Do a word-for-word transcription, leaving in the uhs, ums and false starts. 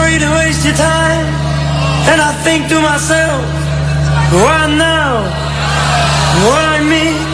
free to waste your time. And I think to myself, why now? Why me?